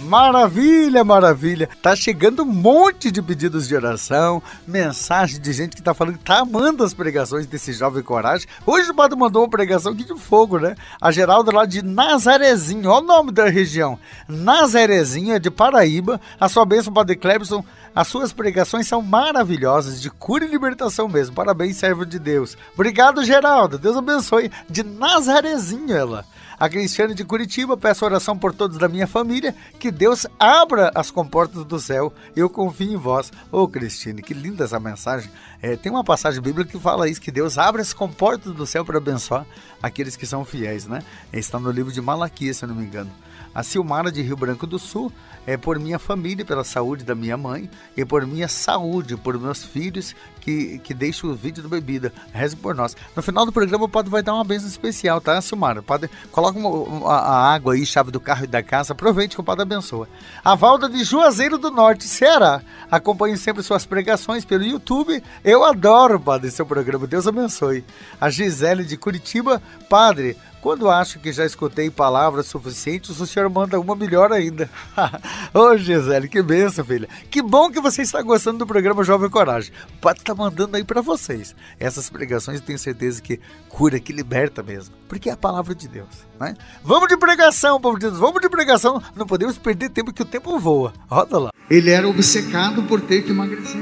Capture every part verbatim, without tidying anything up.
Maravilha, maravilha. Tá chegando um monte de pedidos de oração, mensagem de gente que tá falando que tá amando as pregações desse Jovem Coragem. Hoje o padre mandou uma pregação aqui de fogo, né? A Geralda lá de Nazarezinho, olha o nome da região. Nazarezinho, é de Paraíba. A sua bênção, padre Clebson. As suas pregações são maravilhosas, de cura e libertação mesmo. Parabéns, servo de Deus. Obrigado, Geralda. Deus abençoe. De Nazarezinho, ela. A Cristiane de Curitiba, peço oração por todos da minha família, que Deus abra as comportas do céu, eu confio em vós. Ô, Cristiane, que linda essa mensagem. É, tem uma passagem bíblica que fala isso, que Deus abre as comportas do céu para abençoar aqueles que são fiéis, né? Está no livro de Malaquias, se eu não me engano. A Silmara de Rio Branco do Sul, é por minha família, pela saúde da minha mãe e por minha saúde, por meus filhos que, que deixam o vídeo do bebida. Reze por nós. No final do programa o padre vai dar uma bênção especial, tá, Silmara? Padre, coloca uma, a, a água aí, chave do carro e da casa, aproveite que o padre abençoa. A Valda de Juazeiro do Norte, Ceará. Acompanho sempre suas pregações pelo YouTube. Eu adoro, padre, seu programa. Deus abençoe. A Gisele de Curitiba, padre, quando acho que já escutei palavras suficientes, o senhor manda uma melhor ainda. Ô, Gisele, que benção, filha. Que bom que você está gostando do programa Jovem Coragem. O padre está mandando aí para vocês. Essas pregações eu tenho certeza que cura, que liberta mesmo. Porque é a palavra de Deus, né? Vamos de pregação, povo de Deus. Vamos de pregação. Não podemos perder tempo, que o tempo voa. Roda lá. Ele era obcecado por ter que emagrecer.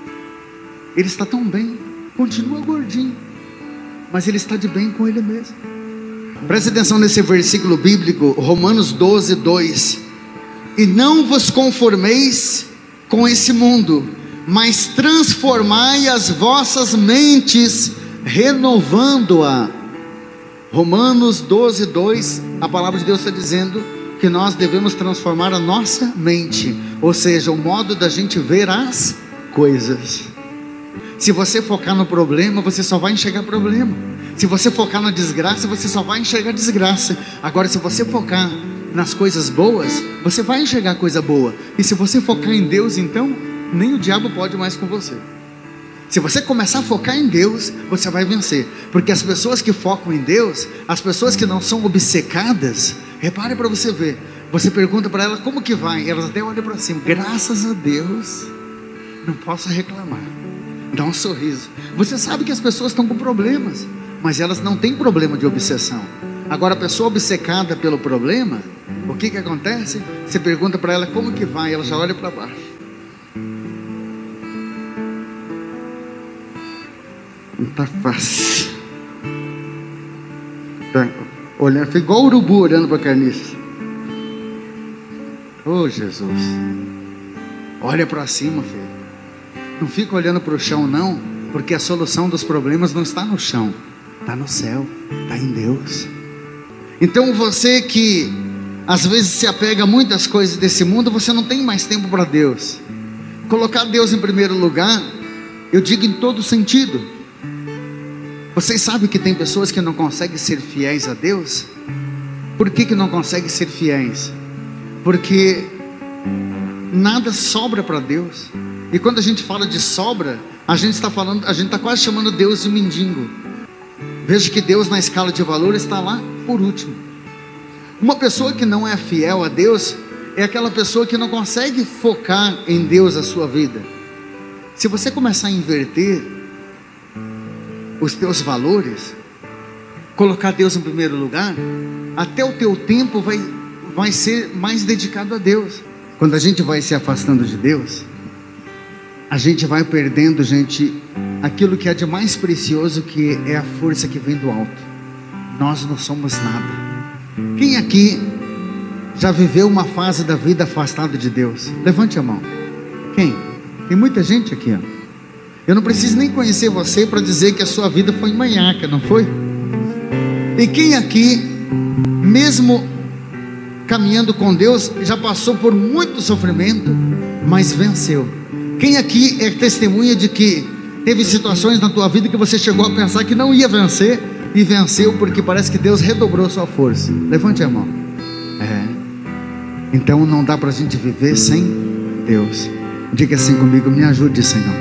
Ele está tão bem. Continua gordinho. Mas ele está de bem com ele mesmo. Preste atenção nesse versículo bíblico, Romanos doze, dois. E não vos conformeis com esse mundo, mas transformai as vossas mentes, renovando-a. Romanos doze, dois, a palavra de Deus está dizendo que nós devemos transformar a nossa mente, ou seja, o modo da gente ver as coisas. Se você focar no problema, você só vai enxergar problema. Se você focar na desgraça, você só vai enxergar desgraça. Agora, se você focar nas coisas boas, você vai enxergar coisa boa. E se você focar em Deus, então, nem o diabo pode mais com você. Se você começar a focar em Deus, você vai vencer. Porque as pessoas que focam em Deus, as pessoas que não são obcecadas, repare para você ver. Você pergunta para ela como que vai, elas até olham para cima. Graças a Deus, não posso reclamar. Dá um sorriso. Você sabe que as pessoas estão com problemas, mas elas não têm problema de obsessão. Agora, a pessoa obcecada pelo problema, o que que acontece? Você pergunta para ela como que vai, ela já olha para baixo. Não está fácil. Tá olhando, fica igual o urubu olhando para a carniça. Oh, Jesus. Olha para cima, filho. Não fica olhando para o chão, não, porque a solução dos problemas não está no chão, está no céu, está em Deus. Então você que às vezes se apega a muitas coisas desse mundo, você não tem mais tempo para Deus. Colocar Deus em primeiro lugar, eu digo em todo sentido. Vocês sabem que tem pessoas que não conseguem ser fiéis a Deus? Por que que não conseguem ser fiéis? Porque nada sobra para Deus. E quando a gente fala de sobra, a gente está falando, a gente está quase chamando Deus de mendigo. Veja que Deus na escala de valor está lá por último. Uma pessoa que não é fiel a Deus é aquela pessoa que não consegue focar em Deus a sua vida. Se você começar a inverter os teus valores, colocar Deus em primeiro lugar, até o teu tempo vai, vai ser mais dedicado a Deus. Quando a gente vai se afastando de Deus, a gente vai perdendo, gente, aquilo que é de mais precioso, que é a força que vem do alto. Nós não somos nada. Quem aqui já viveu uma fase da vida afastado de Deus? Levante a mão. Quem? Tem muita gente aqui, ó. Eu não preciso nem conhecer você para dizer que a sua vida foi manhaca, não foi? E quem aqui, mesmo caminhando com Deus, já passou por muito sofrimento, mas venceu? Quem aqui é testemunha de que teve situações na tua vida que você chegou a pensar que não ia vencer e venceu, porque parece que Deus redobrou sua força? Levante a mão. É. Então não dá para a gente viver sem Deus. Diga assim comigo: me ajude, Senhor,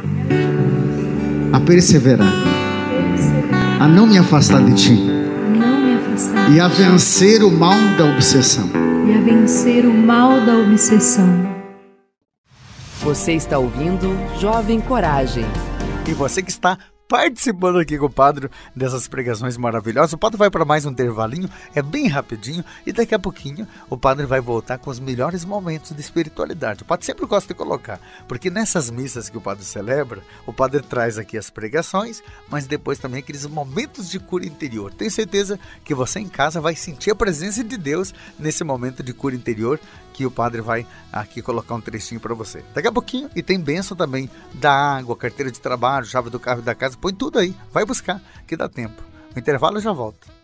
a perseverar, a não me afastar de Ti, e a vencer o mal da obsessão. e a vencer o mal da obsessão. Você está ouvindo Jovem Coragem. E você que está participando aqui com o Padre dessas pregações maravilhosas. O Padre vai para mais um intervalinho, é bem rapidinho, e daqui a pouquinho o Padre vai voltar com os melhores momentos de espiritualidade. O Padre sempre gosta de colocar, porque nessas missas que o Padre celebra, o Padre traz aqui as pregações, mas depois também aqueles momentos de cura interior. Tenho certeza que você em casa vai sentir a presença de Deus nesse momento de cura interior, que o Padre vai aqui colocar um trechinho para você. Daqui a pouquinho, e tem bênção também da água, carteira de trabalho, chave do carro e da casa, põe tudo aí, vai buscar, que dá tempo. No intervalo eu já volto.